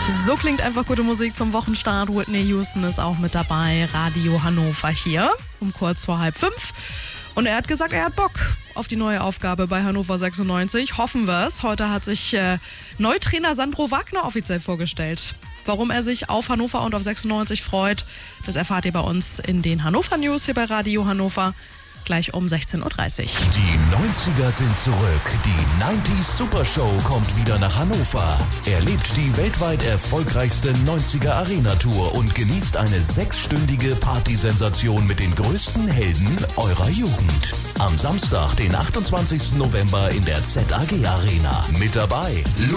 So klingt einfach gute Musik zum Wochenstart. Whitney Houston ist auch mit dabei. Radio Hannover hier um kurz vor 4:30. Und er hat gesagt, er hat Bock auf die neue Aufgabe bei Hannover 96. Hoffen wir es. Heute hat sich Neutrainer Sandro Wagner offiziell vorgestellt. Warum er sich auf Hannover und auf 96 freut, das erfahrt ihr bei uns in den Hannover News hier bei Radio Hannover. Gleich um 16:30 Uhr. Die 90er sind zurück. Die 90s Super Show kommt wieder nach Hannover. Erlebt die weltweit erfolgreichste 90er Arena Tour und genießt eine 6-stündige Partysensation mit den größten Helden eurer Jugend. Am Samstag, den 28. November in der ZAG Arena. Mit dabei